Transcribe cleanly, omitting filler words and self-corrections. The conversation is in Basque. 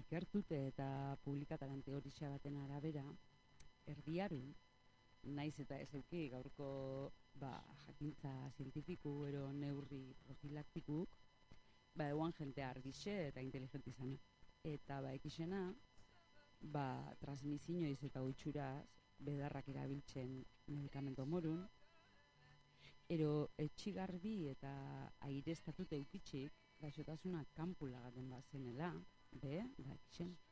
ikertute eta publikataren teoria baten arabera, erdiarun, naiz eta ez euki gaurko jakintza zientifiku ero neurri profilaktikuk, eguan jente argixe eta inteligente izan. Eta ekixena, transmisioiz eta oitxuraz, bedarrak erabiltzen medikamentu morun, ero etxigarbi eta aireztatute eukitxik, gaixotasuna kanpula gaten bat zenela, ekixen.